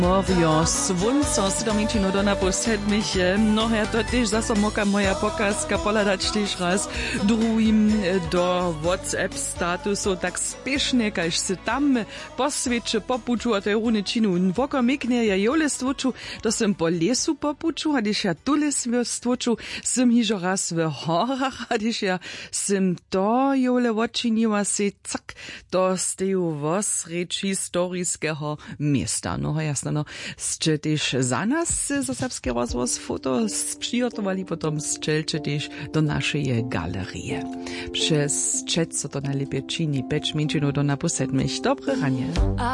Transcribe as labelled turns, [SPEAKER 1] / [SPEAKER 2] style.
[SPEAKER 1] Morio Svunco, 7 minut do na po 7. No ja to też zase moka moja pokazka poladać też raz drugim do WhatsApp statusu tak spiesznie, kaž se tam posvědče popuču a to je rune činu vokomikne ja jole stvoču, to sem po lesu popuču, a když ja tule stvoču, sem hižo raz v horach, a když ja sem to jole vočinila se cak, to steju vosreč historiského miesta. No jasno, no, ste też za nas za Serbski rozvoz foto przygotowali, potom strzelcie też do naszej galerii. Przez czet, co to najlepiej czyni, 5 minut do na po 7. Dobre ranie.